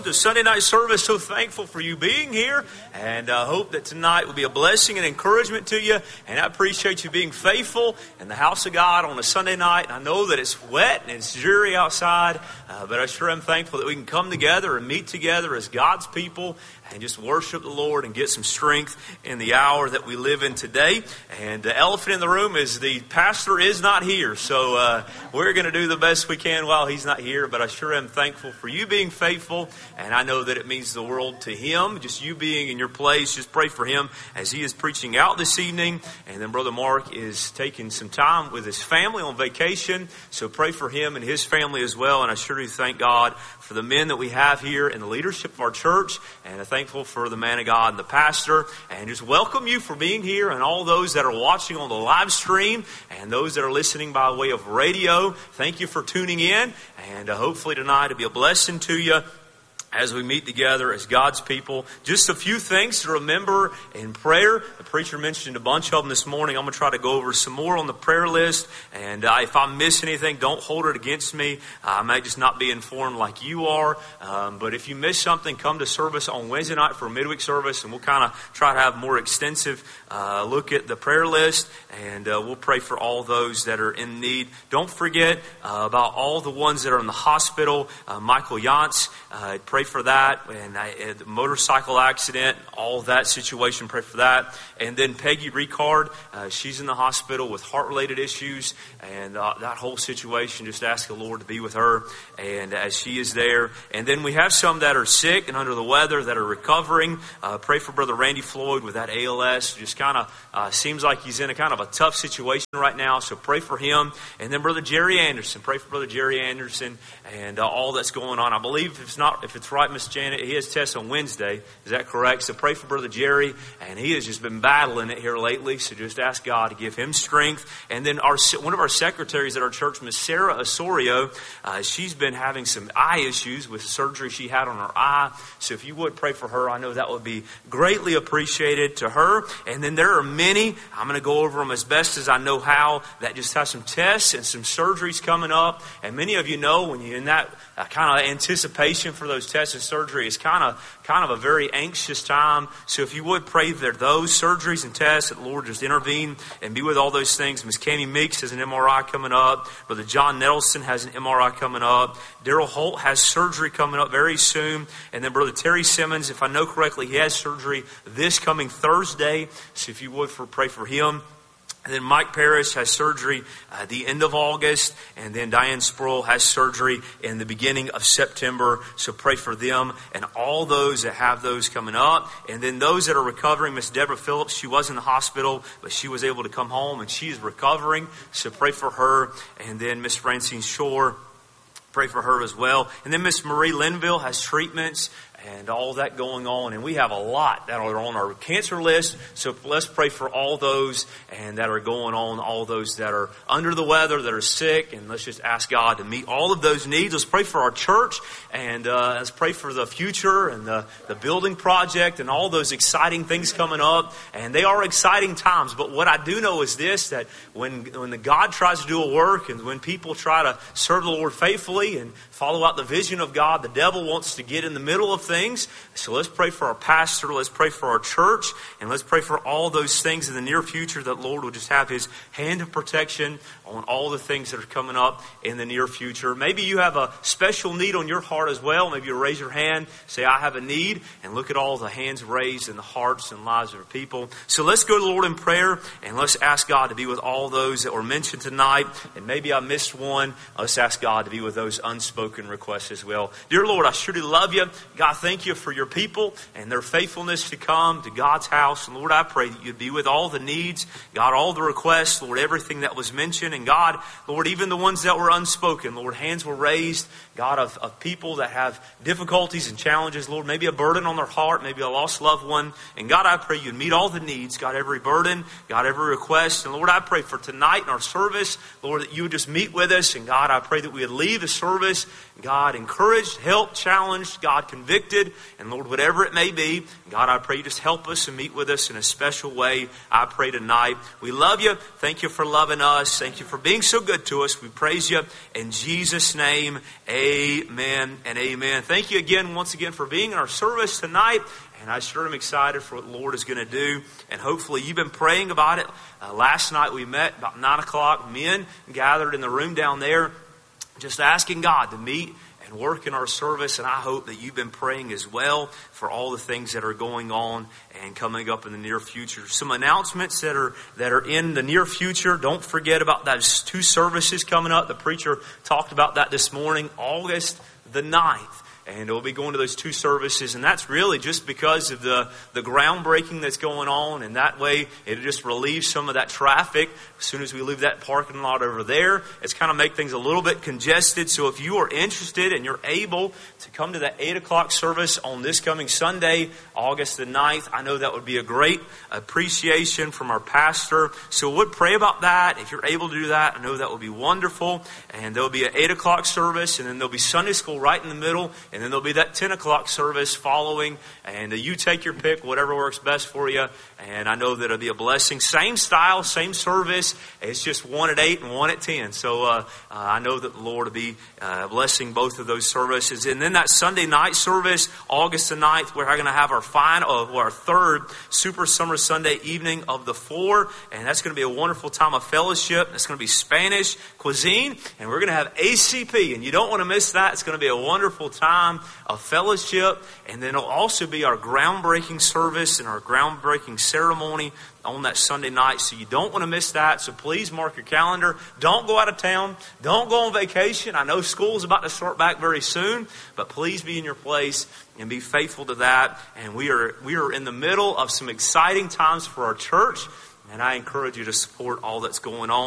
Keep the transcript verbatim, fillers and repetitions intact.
to Sunday night service. So thankful for you being here, and I uh, hope that tonight will be a blessing and encouragement to you. And I appreciate you being faithful in the house of God on a Sunday night. And I know that it's wet and it's dreary outside, uh, but I sure am thankful that we can come together and meet together as God's people and just worship the Lord and get some strength in the hour that we live in today. And the elephant in the room is the pastor is not here. So uh, we're going to do the best we can while he's not here. But I sure am thankful for you being faithful. And I know that it means the world to him. Just you being in your place, just pray for him as he is preaching out this evening. And then Brother Mark is taking some time with his family on vacation. So pray for him and his family as well. And I sure do thank God for the men that we have here and the leadership of our church. And I thankful for the man of God and the pastor, and just welcome you for being here, and all those that are watching on the live stream and those that are listening by way of radio. Thank you for tuning in, and uh, hopefully tonight it'll be a blessing to you as we meet together as God's people. Just a few things to remember in prayer. The preacher mentioned a bunch of them this morning. I'm going to try to go over some more on the prayer list. And uh, if I miss anything, don't hold it against me. Uh, I may just not be informed like you are. Um, but if you miss something, come to service on Wednesday night for a midweek service. And we'll kind of try to have a more extensive uh, look at the prayer list. And uh, we'll pray for all those that are in need. Don't forget uh, about all the ones that are in the hospital. Uh, Michael Yantz, uh, pray for that, and I, the motorcycle accident, all that situation, pray for that. And then Peggy Ricard, uh, she's in the hospital with heart-related issues, and uh, that whole situation, just ask the Lord to be with her, and as she is there. And then we have some that are sick and under the weather that are recovering. Uh, pray for Brother Randy Floyd with that A L S. Just kind of uh, seems like he's in a kind of a tough situation right now, so pray for him. And then Brother Jerry Anderson, pray for Brother Jerry Anderson and uh, all that's going on. I believe if it's not, if it's right, Miss Janet, he has tests on Wednesday. Is that correct? So pray for Brother Jerry, and he has just been battling it here lately. So just ask God to give him strength. And then our one of our secretaries at our church, Miss Sarah Osorio, uh, she's been having some eye issues with surgery she had on her eye. So if you would pray for her, I know that would be greatly appreciated to her. And then there are many, I'm going to go over them as best as I know how, that just have some tests and some surgeries coming up. And many of you know when you're in that uh, kind of anticipation for those tests and surgery, it's kind of kind of a very anxious time. So if you would pray that those surgeries and tests, that the Lord just intervene and be with all those things. Miss Cami Meeks has an M R I coming up. Brother John Nelson has an M R I coming up. Daryl Holt has surgery coming up very soon. And then Brother Terry Simmons, if I know correctly, he has surgery this coming Thursday. So if you would for pray for him. And then Mike Parrish has surgery at uh, the end of August. And then Diane Sproul has surgery in the beginning of September. So pray for them and all those that have those coming up. And then those that are recovering. Miss Deborah Phillips, she was in the hospital, but she was able to come home and she is recovering. So pray for her. And then Miss Francine Shore, pray for her as well. And then Miss Marie Linville has treatments and all that going on. And we have a lot that are on our cancer list. So let's pray for all those and that are going on, all those that are under the weather, that are sick. And let's just ask God to meet all of those needs. Let's pray for our church, and uh, let's pray for the future and the, the building project and all those exciting things coming up. And they are exciting times. But what I do know is this, that when, when the God tries to do a work and when people try to serve the Lord faithfully and follow out the vision of God, the devil wants to get in the middle of things. So let's pray for our pastor, let's pray for our church, and let's pray for all those things in the near future, that Lord will just have His hand of protection on all the things that are coming up in the near future. Maybe you have a special need on your heart as well. Maybe you raise your hand, say, I have a need, and look at all the hands raised in the hearts and lives of people. So let's go to the Lord in prayer, and let's ask God to be with all those that were mentioned tonight. And maybe I missed one. Let's ask God to be with those unspoken requests as well. Dear Lord, I sure do love you. God, thank you for your people and their faithfulness to come to God's house. And Lord, I pray that you'd be with all the needs, God, all the requests, Lord, everything that was mentioned. And God, Lord, even the ones that were unspoken, Lord, hands were raised, God, of, of people that have difficulties and challenges, Lord, maybe a burden on their heart, maybe a lost loved one. And God, I pray you'd meet all the needs, God, every burden, God, every request. And Lord, I pray for tonight in our service, Lord, that you would just meet with us. And God, I pray that we would leave the service, God encouraged, helped, challenged, God convicted, and Lord, whatever it may be, God, I pray you just help us and meet with us in a special way. I pray tonight. We love you. Thank you for loving us. Thank you for being so good to us. We praise you in Jesus' name. Amen and amen. Thank you again, once again, for being in our service tonight. And I sure am excited for what the Lord is going to do. And hopefully you've been praying about it. Uh, last night we met about nine o'clock. Men gathered in the room down there, just asking God to meet and work in our service. And I hope that you've been praying as well for all the things that are going on and coming up in the near future. Some announcements that are that are in the near future. Don't forget about those two services coming up. The preacher talked about that this morning, August the ninth. And we'll be going to those two services. And that's really just because of the, the groundbreaking that's going on. And that way, it'll just relieve some of that traffic. As soon as we leave that parking lot over there, it's kind of make things a little bit congested. So if you are interested and you're able to come to that eight o'clock service on this coming Sunday, August the ninth, I know that would be a great appreciation from our pastor. So we'll pray about that. If you're able to do that, I know that would be wonderful. And there'll be an eight o'clock service. And then there'll be Sunday school right in the middle. And then there'll be that ten o'clock service following. And uh, you take your pick, whatever works best for you. And I know that it'll be a blessing. Same style, same service. It's just one at eight and one at ten. So uh, uh, I know that the Lord will be uh, blessing both of those services. And then that Sunday night service, August the ninth, we're going to have our final, uh, our third Super Summer Sunday evening of the four. And that's going to be a wonderful time of fellowship. It's going to be Spanish cuisine. And we're going to have A C P. And you don't want to miss that. It's going to be a wonderful time of fellowship. And then it'll also be our groundbreaking service and our groundbreaking ceremony on that Sunday night. So you don't want to miss that. So please mark your calendar. Don't go out of town. Don't go on vacation. I know school's about to start back very soon, but please be in your place and be faithful to that. And we are we are in the middle of some exciting times for our church. And I encourage you to support all that's going on.